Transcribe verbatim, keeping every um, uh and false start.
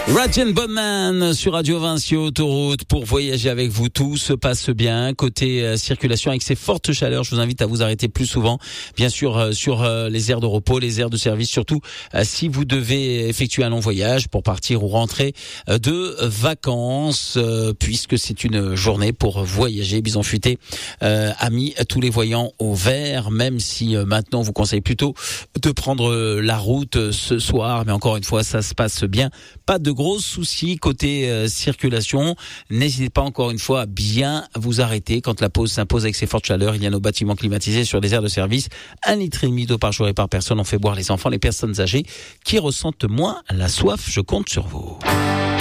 Rajan Bonman sur Radio Vinci Autoroute pour voyager avec vous. Tout se passe bien côté euh, circulation avec ces fortes chaleurs. Je vous invite à vous arrêter plus souvent, bien sûr, euh, sur euh, les aires de repos, les aires de service, surtout euh, si vous devez effectuer un long voyage pour partir ou rentrer euh, de vacances, euh, puisque c'est une journée pour voyager. Bison Futé euh, a mis tous les voyants au vert, même si euh, maintenant on vous conseille plutôt de prendre euh, la route euh, ce soir. Mais encore une fois, ça se passe bien. Pas de gros soucis côté euh, circulation. N'hésitez pas encore une fois à bien vous arrêter quand la pause s'impose avec ces fortes chaleurs. Il y a nos bâtiments climatisés sur les aires de service. Un litre et demi d'eau par jour et par personne. On fait boire les enfants, les personnes âgées qui ressentent moins la soif. Je compte sur vous.